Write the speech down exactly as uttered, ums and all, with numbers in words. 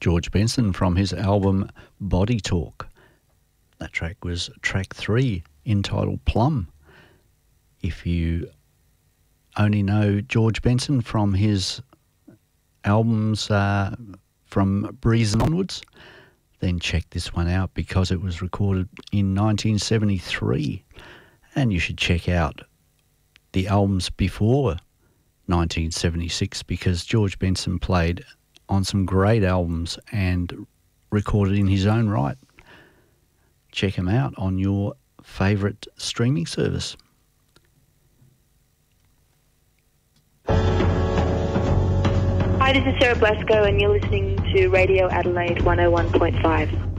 George Benson from his album Body Talk. That track was track three, entitled Plum. If you only know George Benson from his albums uh, from Breeze and onwards, then check this one out because it was recorded in nineteen seventy-three, and you should check out the albums before nineteen seventy-six because George Benson played on some great albums and recorded in his own right. Check him out on your favourite streaming service. Hi, this is Sarah Blasco and you're listening to Radio Adelaide one oh one point five.